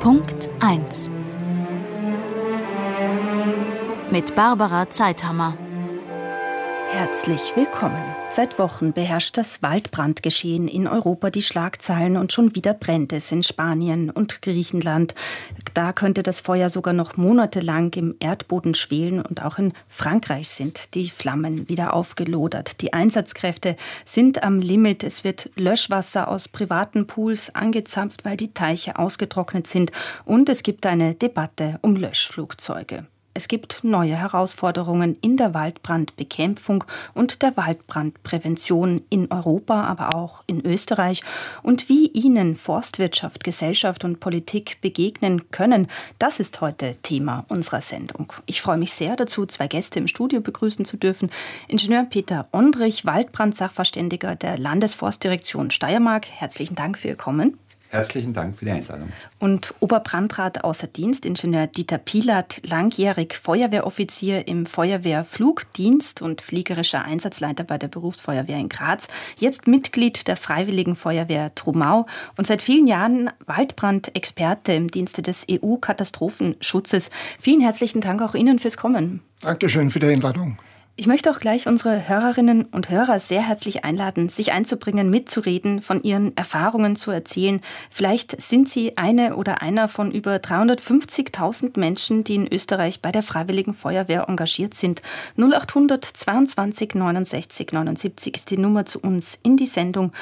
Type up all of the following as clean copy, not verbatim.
Punkt 1 mit Barbara Zeithammer. Herzlich willkommen. Seit Wochen beherrscht das Waldbrandgeschehen in Europa die Schlagzeilen und schon wieder brennt es in Spanien und Griechenland. Da könnte das Feuer sogar noch monatelang im Erdboden schwelen und auch in Frankreich sind die Flammen wieder aufgelodert. Die Einsatzkräfte sind am Limit. Es wird Löschwasser aus privaten Pools angezapft, weil die Teiche ausgetrocknet sind und es gibt eine Debatte um Löschflugzeuge. Es gibt neue Herausforderungen in der Waldbrandbekämpfung und der Waldbrandprävention in Europa, aber auch in Österreich. Und wie ihnen Forstwirtschaft, Gesellschaft und Politik begegnen können, das ist heute Thema unserer Sendung. Ich freue mich sehr dazu, zwei Gäste im Studio begrüßen zu dürfen. Ingenieur Peter Ondrich, Waldbrand-Sachverständiger der Landesforstdirektion Steiermark. Herzlichen Dank für Ihr Kommen. Herzlichen Dank für die Einladung. Und Oberbrandrat außer Dienst, Ingenieur Dieter Pilat, langjährig Feuerwehroffizier im Feuerwehrflugdienst und fliegerischer Einsatzleiter bei der Berufsfeuerwehr in Graz, jetzt Mitglied der Freiwilligen Feuerwehr Trumau und seit vielen Jahren Waldbrandexperte im Dienste des EU-Katastrophenschutzes. Vielen herzlichen Dank auch Ihnen fürs Kommen. Dankeschön für die Einladung. Ich möchte auch gleich unsere Hörerinnen und Hörer sehr herzlich einladen, sich einzubringen, mitzureden, von ihren Erfahrungen zu erzählen. Vielleicht sind Sie eine oder einer von über 350.000 Menschen, die in Österreich bei der Freiwilligen Feuerwehr engagiert sind. 0800 22 69 79 ist die Nummer zu uns in die Sendung.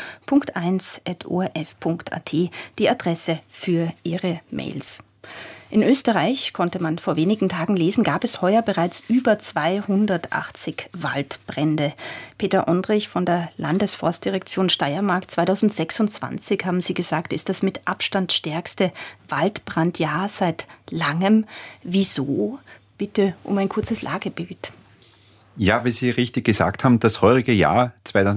.1@orf.at, die Adresse für Ihre Mails. In Österreich, konnte man vor wenigen Tagen lesen, gab es heuer bereits über 280 Waldbrände. Peter Ondrich von der Landesforstdirektion Steiermark, 2026, haben Sie gesagt, ist das mit Abstand stärkste Waldbrandjahr seit langem. Wieso? Bitte um ein kurzes Lagebild. Ja, wie Sie richtig gesagt haben, das heurige Jahr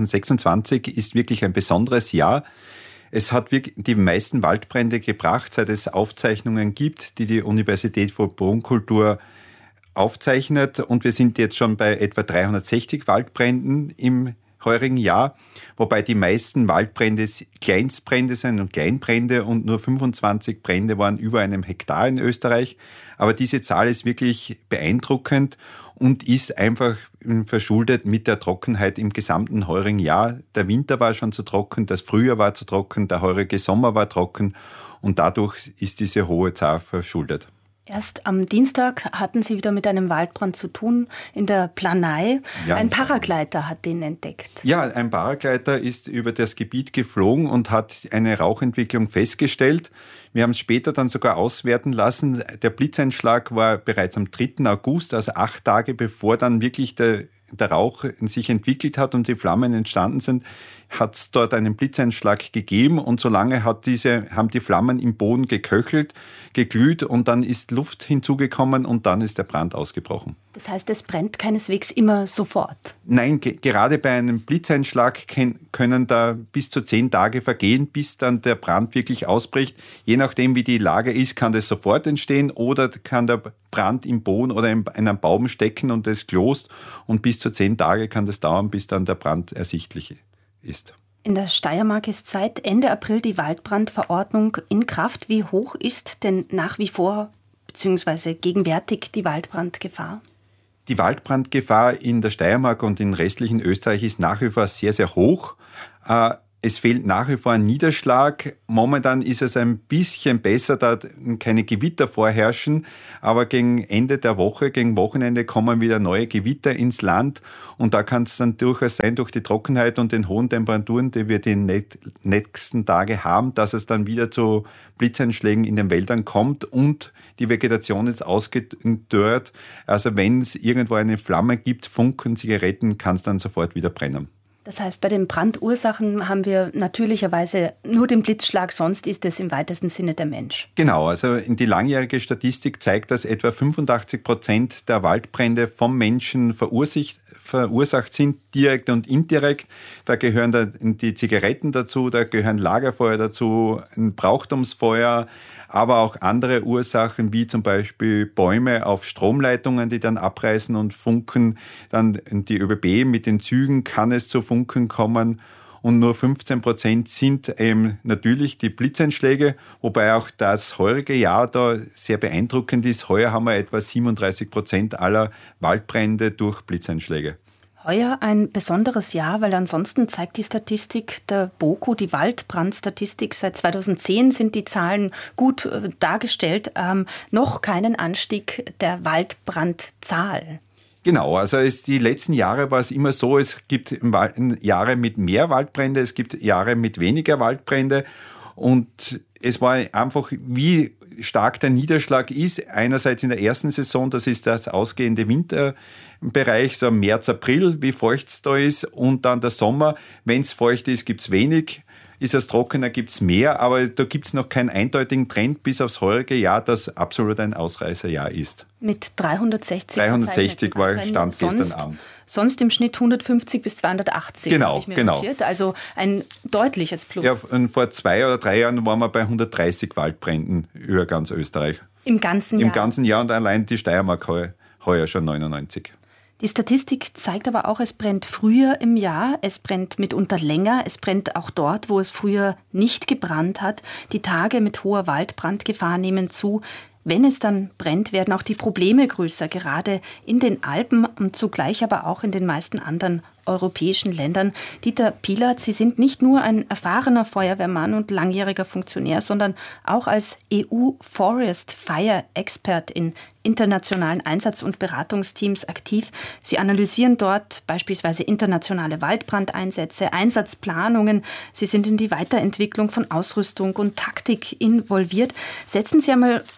2026 ist wirklich ein besonderes Jahr. Es hat wirklich die meisten Waldbrände gebracht, seit es Aufzeichnungen gibt, die die Universität für Bodenkultur aufzeichnet. Und wir sind jetzt schon bei etwa 360 Waldbränden im heurigen Jahr, wobei die meisten Waldbrände Kleinstbrände sind und Kleinbrände und nur 25 Brände waren über einem Hektar in Österreich. Aber diese Zahl ist wirklich beeindruckend und ist einfach verschuldet mit der Trockenheit im gesamten heurigen Jahr. Der Winter war schon zu trocken, das Frühjahr war zu trocken, der heurige Sommer war trocken und dadurch ist diese hohe Zahl verschuldet. Erst am Dienstag hatten Sie wieder mit einem Waldbrand zu tun in der Planei. Ja, ein Paragleiter hat den entdeckt. Ja, ein Paragleiter ist über das Gebiet geflogen und hat eine Rauchentwicklung festgestellt. Wir haben es später dann sogar auswerten lassen. Der Blitzeinschlag war bereits am 3. August, also 8 Tage bevor dann wirklich der Rauch sich entwickelt hat und die Flammen entstanden sind, hat es dort einen Blitzeinschlag gegeben und solange haben die Flammen im Boden geköchelt, geglüht und dann ist Luft hinzugekommen und dann ist der Brand ausgebrochen. Das heißt, es brennt keineswegs immer sofort? Nein, gerade bei einem Blitzeinschlag können da bis zu 10 Tage vergehen, bis dann der Brand wirklich ausbricht. Je nachdem, wie die Lage ist, kann das sofort entstehen oder kann der Brand im Boden oder in einem Baum stecken und es klost und bis zu 10 Tage kann das dauern, bis dann der Brand ersichtlich ist. In der Steiermark ist seit Ende April die Waldbrandverordnung in Kraft. Wie hoch ist denn nach wie vor bzw. gegenwärtig die Waldbrandgefahr? Die Waldbrandgefahr in der Steiermark und im restlichen Österreich ist nach wie vor sehr, sehr hoch. Es fehlt nach wie vor ein Niederschlag. Momentan ist es ein bisschen besser, da keine Gewitter vorherrschen. Aber gegen Ende der Woche, gegen Wochenende kommen wieder neue Gewitter ins Land. Und da kann es dann durchaus sein, durch die Trockenheit und den hohen Temperaturen, die wir die nächsten Tage haben, dass es dann wieder zu Blitzeinschlägen in den Wäldern kommt und die Vegetation ist ausgedörrt. Also wenn es irgendwo eine Flamme gibt, Funken, Zigaretten, kann es dann sofort wieder brennen. Das heißt, bei den Brandursachen haben wir natürlicherweise nur den Blitzschlag, sonst ist es im weitesten Sinne der Mensch. Genau, also die langjährige Statistik zeigt, dass etwa 85% der Waldbrände vom Menschen verursacht sind, direkt und indirekt. Da gehören die Zigaretten dazu, da gehören Lagerfeuer dazu, ein Brauchtumsfeuer, aber auch andere Ursachen, wie zum Beispiel Bäume auf Stromleitungen, die dann abreißen und funken. Dann die ÖBB mit den Zügen kann es zu Funken kommen. und nur 15% sind eben natürlich die Blitzeinschläge, wobei auch das heurige Jahr da sehr beeindruckend ist. Heuer haben wir etwa 37% aller Waldbrände durch Blitzeinschläge. Heuer ein besonderes Jahr, weil ansonsten zeigt die Statistik der BOKU, die Waldbrandstatistik, seit 2010 sind die Zahlen gut dargestellt, noch keinen Anstieg der Waldbrandzahl. Genau, also die letzten Jahre war es immer so, es gibt Jahre mit mehr Waldbrände, es gibt Jahre mit weniger Waldbrände und es war einfach, wie stark der Niederschlag ist. Einerseits in der ersten Saison, das ist das ausgehende Winterbereich, so März, April, wie feucht es da ist. Und dann der Sommer, wenn es feucht ist, gibt es wenig. Ist es trockener, gibt es mehr. Aber da gibt es noch keinen eindeutigen Trend bis aufs heurige Jahr, das absolut ein Ausreißerjahr ist. Mit 360 war Stand gestern Abend. Sonst im Schnitt 150 bis 280. Genau. Notiert. Also ein deutliches Plus. Ja, und vor 2 oder 3 Jahren waren wir bei 130 Waldbränden über ganz Österreich. Im ganzen Jahr? Im ganzen Jahr und allein die Steiermark heuer schon 99. Die Statistik zeigt aber auch, es brennt früher im Jahr, es brennt mitunter länger, es brennt auch dort, wo es früher nicht gebrannt hat. Die Tage mit hoher Waldbrandgefahr nehmen zu. Wenn es dann brennt, werden auch die Probleme größer, gerade in den Alpen und zugleich aber auch in den meisten anderen europäischen Ländern. Dieter Pielert, Sie sind nicht nur ein erfahrener Feuerwehrmann und langjähriger Funktionär, sondern auch als EU-Forest Fire Expert in internationalen Einsatz- und Beratungsteams aktiv. Sie analysieren dort beispielsweise internationale Waldbrandeinsätze, Einsatzplanungen. Sie sind in die Weiterentwicklung von Ausrüstung und Taktik involviert. Setzen Sie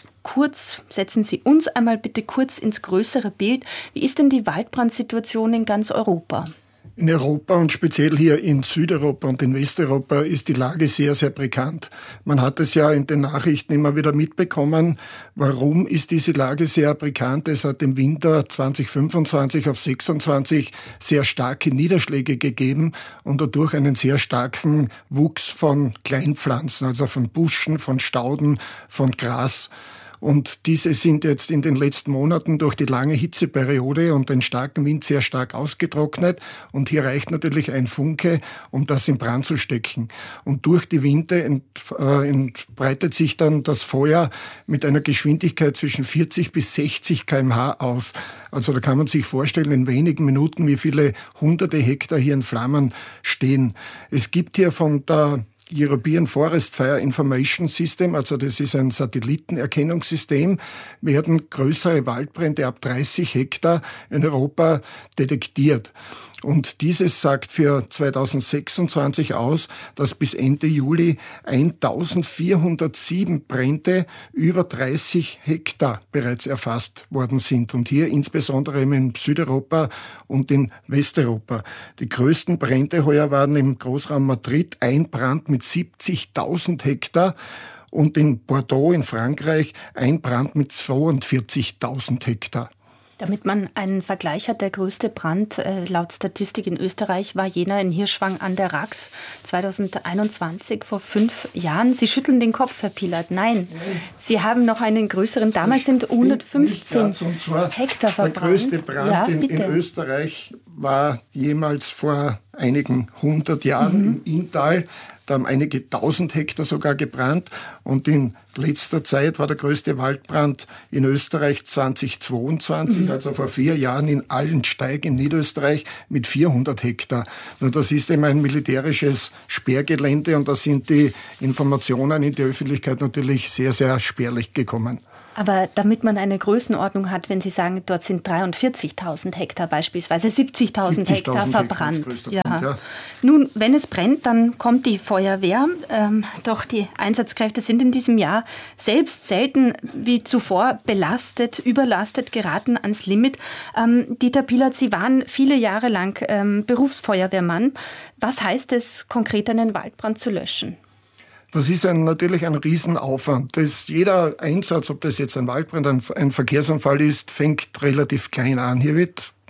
uns einmal bitte kurz ins größere Bild. Wie ist denn die Waldbrandsituation in ganz Europa? In Europa und speziell hier in Südeuropa und in Westeuropa ist die Lage sehr, sehr brisant. Man hat es ja in den Nachrichten immer wieder mitbekommen. Warum ist diese Lage sehr brisant? Es hat im Winter 2025 auf 26 sehr starke Niederschläge gegeben und dadurch einen sehr starken Wuchs von Kleinpflanzen, also von Buschen, von Stauden, von Gras. Und diese sind jetzt in den letzten Monaten durch die lange Hitzeperiode und den starken Wind sehr stark ausgetrocknet. Und hier reicht natürlich ein Funke, um das in Brand zu stecken. Und durch die Winde entbreitet sich dann das Feuer mit einer Geschwindigkeit zwischen 40 bis 60 km/h aus. Also da kann man sich vorstellen, in wenigen Minuten, wie viele hunderte Hektar hier in Flammen stehen. Es gibt hier von der European Forest Fire Information System, also das ist ein Satellitenerkennungssystem, werden größere Waldbrände ab 30 Hektar in Europa detektiert. Und dieses sagt für 2026 aus, dass bis Ende Juli 1407 Brände über 30 Hektar bereits erfasst worden sind. Und hier insbesondere in Südeuropa und in Westeuropa. Die größten Brände heuer waren im Großraum Madrid, ein Brand mit 70.000 Hektar. Und in Bordeaux in Frankreich ein Brand mit 42.000 Hektar. Damit man einen Vergleich hat, der größte Brand laut Statistik in Österreich war jener in Hirschwang an der Rax 2021, vor 5 Jahren. Sie schütteln den Kopf, Herr Pielert. Nein, Sie haben noch einen größeren. Damals sind 115 Hektar verbrannt. Der größte Brand in Österreich war jemals vor einigen 100 Jahren im Inntal. Da haben einige tausend Hektar sogar gebrannt. Und in letzter Zeit war der größte Waldbrand in Österreich 2022, also vor 4 Jahren in Allensteig in Niederösterreich mit 400 Hektar. Nur das ist eben ein militärisches Sperrgelände und da sind die Informationen in die Öffentlichkeit natürlich sehr, sehr spärlich gekommen. Aber damit man eine Größenordnung hat, wenn Sie sagen, dort sind 43.000 Hektar beispielsweise, 70.000 Hektar verbrannt. Ja. Nun, wenn es brennt, dann kommt die Feuerwehr. Doch die Einsatzkräfte sind in diesem Jahr selbst selten wie zuvor überlastet, geraten ans Limit. Dieter Pielert, Sie waren viele Jahre lang Berufsfeuerwehrmann. Was heißt es konkret, einen Waldbrand zu löschen? Das ist natürlich ein Riesenaufwand. Jeder Einsatz, ob das jetzt ein Waldbrand, ein Verkehrsunfall ist, fängt relativ klein an. Hier wird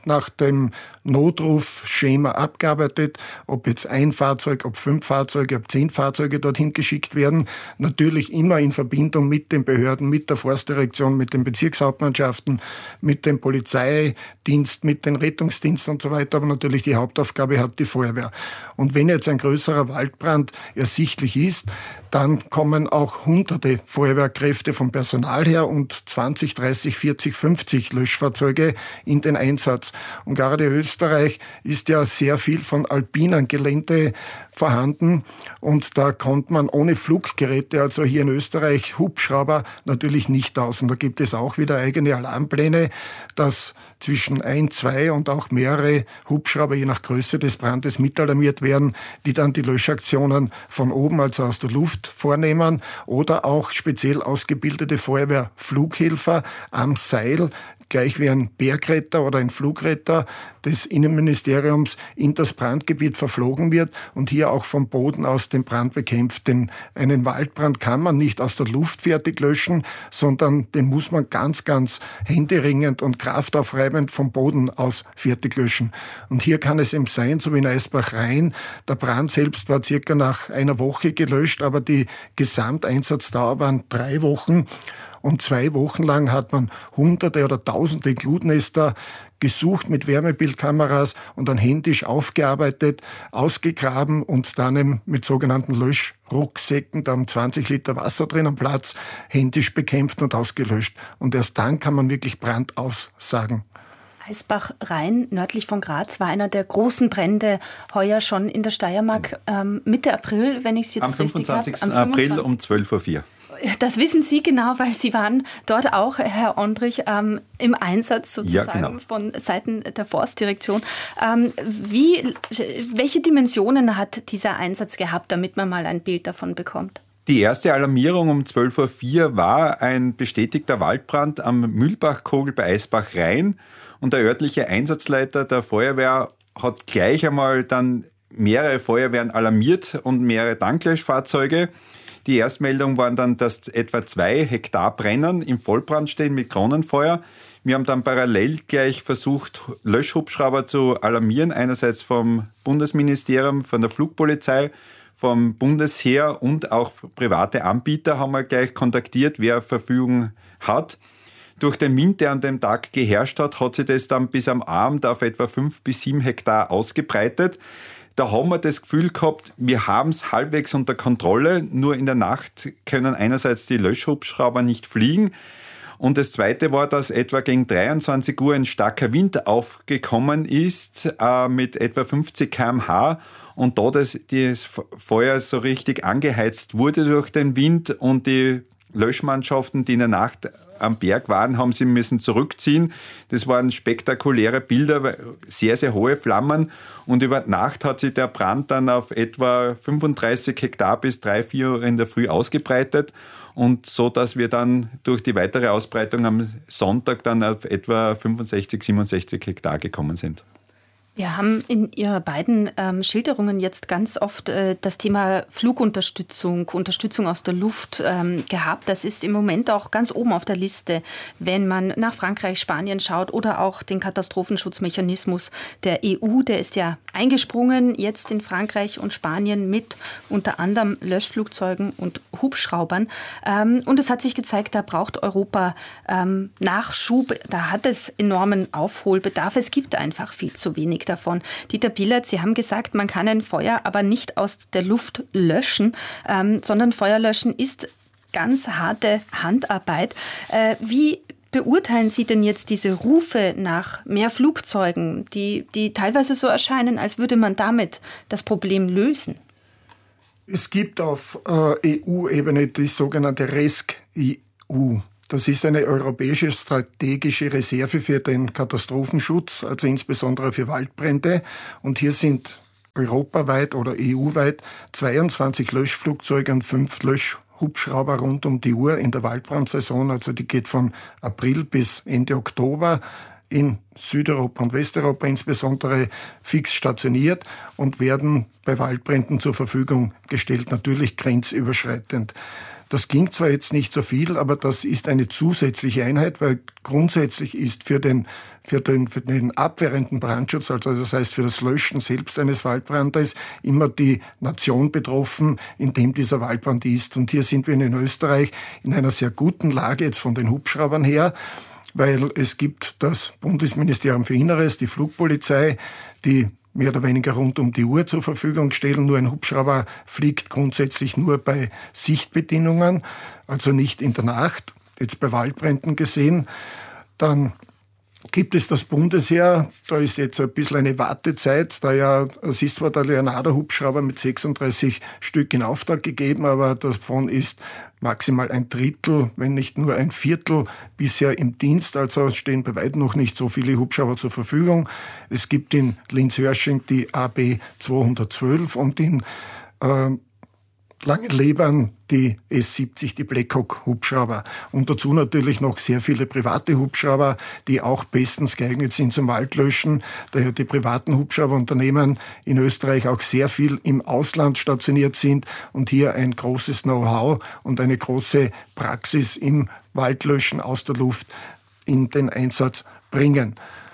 nach dem Notrufschema abgearbeitet, ob jetzt ein Fahrzeug, ob 5 Fahrzeuge, ob 10 Fahrzeuge dorthin geschickt werden. Natürlich immer in Verbindung mit den Behörden, mit der Forstdirektion, mit den Bezirkshauptmannschaften, mit dem Polizeidienst, mit den Rettungsdiensten und so weiter. Aber natürlich die Hauptaufgabe hat die Feuerwehr. Und wenn jetzt ein größerer Waldbrand ersichtlich ist, dann kommen auch hunderte Feuerwehrkräfte vom Personal her und 20, 30, 40, 50 Löschfahrzeuge in den Einsatz. Und gerade Österreich ist ja sehr viel von alpinem Gelände vorhanden und da kommt man ohne Fluggeräte, also hier in Österreich Hubschrauber, natürlich nicht aus. Und da gibt es auch wieder eigene Alarmpläne, dass zwischen 1, 2 und auch mehrere Hubschrauber je nach Größe des Brandes mitalarmiert werden, die dann die Löschaktionen von oben, also aus der Luft, vornehmen oder auch speziell ausgebildete Feuerwehrflughelfer am Seil, gleich wie ein Bergretter oder ein Flugretter des Innenministeriums in das Brandgebiet verflogen wird und hier auch vom Boden aus den Brand bekämpft. Denn einen Waldbrand kann man nicht aus der Luft fertig löschen, sondern den muss man ganz, ganz händeringend und kraftaufreibend vom Boden aus fertig löschen. Und hier kann es eben sein, so wie in Eisbach-Rhein, der Brand selbst war circa nach einer Woche gelöscht, aber die Gesamteinsatzdauer waren 3 Wochen. Und 2 Wochen lang hat man Hunderte oder Tausende Glutnester gesucht mit Wärmebildkameras und dann händisch aufgearbeitet, ausgegraben und dann eben mit sogenannten Löschrucksäcken, da haben 20 Liter Wasser drin am Platz, händisch bekämpft und ausgelöscht. Und erst dann kann man wirklich Brand aussagen. Eisbach-Rhein, nördlich von Graz, war einer der großen Brände heuer schon in der Steiermark. Mitte April, wenn ich es jetzt richtig habe. Am 25. April um 12:04 Uhr. Das wissen Sie genau, weil Sie waren dort auch, Herr Ondrich, im Einsatz sozusagen, ja, genau, von Seiten der Forstdirektion. Welche Dimensionen hat dieser Einsatz gehabt, damit man mal ein Bild davon bekommt? Die erste Alarmierung um 12:04 Uhr war ein bestätigter Waldbrand am Mühlbachkogel bei Eisbach-Rhein. Und der örtliche Einsatzleiter der Feuerwehr hat gleich einmal dann mehrere Feuerwehren alarmiert und mehrere Tanklöschfahrzeuge. Die Erstmeldung waren dann, dass etwa 2 Hektar brennen, im Vollbrand stehen mit Kronenfeuer. Wir haben dann parallel gleich versucht, Löschhubschrauber zu alarmieren, einerseits vom Bundesministerium, von der Flugpolizei, vom Bundesheer und auch private Anbieter haben wir gleich kontaktiert, wer Verfügung hat. Durch den Wind, der an dem Tag geherrscht hat, hat sich das dann bis am Abend auf etwa 5 bis 7 Hektar ausgebreitet. Da haben wir das Gefühl gehabt, wir haben es halbwegs unter Kontrolle, nur in der Nacht können einerseits die Löschhubschrauber nicht fliegen. Und das Zweite war, dass etwa gegen 23 Uhr ein starker Wind aufgekommen ist mit etwa 50 km/h. Und da das Feuer so richtig angeheizt wurde durch den Wind und die Löschmannschaften, die in der Nacht am Berg waren, haben sie müssen zurückziehen. Das waren spektakuläre Bilder, sehr, sehr hohe Flammen. Und über die Nacht hat sich der Brand dann auf etwa 35 Hektar bis 3-4 Uhr in der Früh ausgebreitet. Und so, dass wir dann durch die weitere Ausbreitung am Sonntag dann auf etwa 65, 67 Hektar gekommen sind. Wir haben in Ihrer beiden Schilderungen jetzt ganz oft das Thema Flugunterstützung, Unterstützung aus der Luft gehabt. Das ist im Moment auch ganz oben auf der Liste, wenn man nach Frankreich, Spanien schaut oder auch den Katastrophenschutzmechanismus der EU. Der ist ja eingesprungen jetzt in Frankreich und Spanien mit unter anderem Löschflugzeugen und Hubschraubern. Und es hat sich gezeigt, da braucht Europa Nachschub. Da hat es enormen Aufholbedarf. Es gibt einfach viel zu wenig davon. Dieter Pielert, Sie haben gesagt, man kann ein Feuer aber nicht aus der Luft löschen, sondern Feuerlöschen ist ganz harte Handarbeit. Wie beurteilen Sie denn jetzt diese Rufe nach mehr Flugzeugen, die teilweise so erscheinen, als würde man damit das Problem lösen? Es gibt auf EU-Ebene die sogenannte RESC-EU. Das ist eine europäische strategische Reserve für den Katastrophenschutz, also insbesondere für Waldbrände. Und hier sind europaweit oder EU-weit 22 Löschflugzeuge und 5 Löschhubschrauber rund um die Uhr in der Waldbrandsaison. Also die geht von April bis Ende Oktober in Südeuropa und Westeuropa insbesondere fix stationiert und werden bei Waldbränden zur Verfügung gestellt, natürlich grenzüberschreitend. Das klingt zwar jetzt nicht so viel, aber das ist eine zusätzliche Einheit, weil grundsätzlich ist für den abwehrenden Brandschutz, also das heißt für das Löschen selbst eines Waldbrandes, immer die Nation betroffen, in dem dieser Waldbrand ist. Und hier sind wir in Österreich in einer sehr guten Lage jetzt von den Hubschraubern her, weil es gibt das Bundesministerium für Inneres, die Flugpolizei, die mehr oder weniger rund um die Uhr zur Verfügung stellen. Nur ein Hubschrauber fliegt grundsätzlich nur bei Sichtbedingungen, also nicht in der Nacht, jetzt bei Waldbränden gesehen. Dann gibt es das Bundesheer, da ist jetzt ein bisschen eine Wartezeit, es ist zwar der Leonardo-Hubschrauber mit 36 Stück in Auftrag gegeben, aber davon ist maximal ein Drittel, wenn nicht nur ein Viertel bisher im Dienst, also stehen bei weitem noch nicht so viele Hubschrauber zur Verfügung. Es gibt in Linz-Hörsching die AB 212 und in Langenlebern die S-70, die Blackhawk-Hubschrauber. Und dazu natürlich noch sehr viele private Hubschrauber, die auch bestens geeignet sind zum Waldlöschen. Daher die privaten Hubschrauberunternehmen in Österreich auch sehr viel im Ausland stationiert sind und hier ein großes Know-how und eine große Praxis im Waldlöschen aus der Luft in den Einsatz bringen.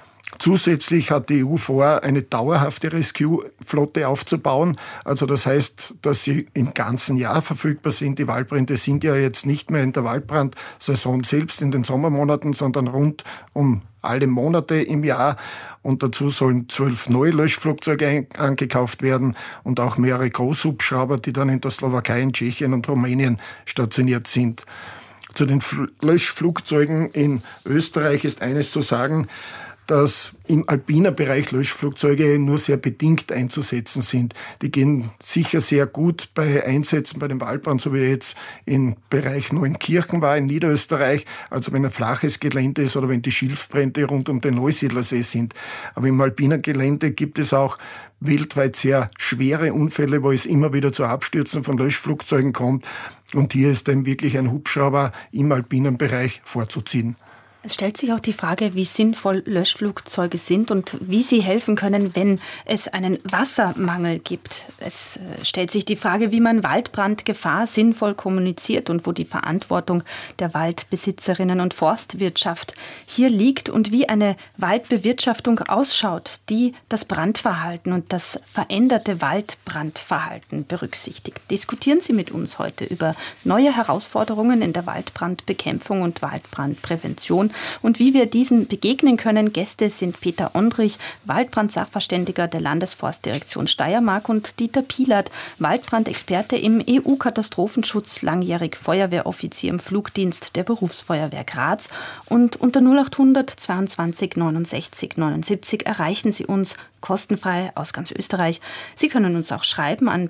Zusätzlich hat die EU vor, eine dauerhafte Rescue-Flotte aufzubauen. Also das heißt, dass sie im ganzen Jahr verfügbar sind. Die Waldbrände sind ja jetzt nicht mehr in der Waldbrandsaison selbst in den Sommermonaten, sondern rund um alle Monate im Jahr. Und dazu sollen 12 neue Löschflugzeuge angekauft werden und auch mehrere Großhubschrauber, die dann in der Slowakei, in Tschechien und Rumänien stationiert sind. Zu den Löschflugzeugen in Österreich ist eines zu sagen, dass im alpinen Bereich Löschflugzeuge nur sehr bedingt einzusetzen sind. Die gehen sicher sehr gut bei Einsätzen bei dem Waldbrand, so wie jetzt im Bereich Neunkirchen war in Niederösterreich, also wenn ein flaches Gelände ist oder wenn die Schilfbrände rund um den Neusiedlersee sind. Aber im alpinen Gelände gibt es auch weltweit sehr schwere Unfälle, wo es immer wieder zu Abstürzen von Löschflugzeugen kommt. Und hier ist dann wirklich ein Hubschrauber im alpinen Bereich vorzuziehen. Es stellt sich auch die Frage, wie sinnvoll Löschflugzeuge sind und wie sie helfen können, wenn es einen Wassermangel gibt. Es stellt sich die Frage, wie man Waldbrandgefahr sinnvoll kommuniziert und wo die Verantwortung der Waldbesitzerinnen und Forstwirtschaft hier liegt und wie eine Waldbewirtschaftung ausschaut, die das Brandverhalten und das veränderte Waldbrandverhalten berücksichtigt. Diskutieren Sie mit uns heute über neue Herausforderungen in der Waldbrandbekämpfung und Waldbrandprävention und wie wir diesen begegnen können. Gäste sind Peter Ondrich, Waldbrand-Sachverständiger der Landesforstdirektion Steiermark, und Dieter Pielert, Waldbrandexperte im EU-Katastrophenschutz, langjährig Feuerwehroffizier im Flugdienst der Berufsfeuerwehr Graz. Und unter 0800 22 69 79 erreichen Sie uns kostenfrei aus ganz Österreich. Sie können uns auch schreiben an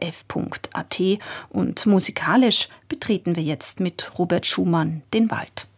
punkt1@orf.at und musikalisch betreten wir jetzt mit Robert Schumann den Wald.